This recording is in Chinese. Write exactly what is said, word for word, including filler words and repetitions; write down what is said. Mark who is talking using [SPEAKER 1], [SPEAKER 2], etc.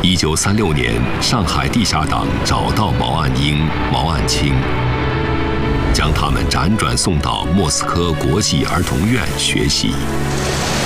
[SPEAKER 1] 一九三六年，上海地下党找到毛岸英、毛岸青，将他们辗转送到莫斯科国际儿童院学习。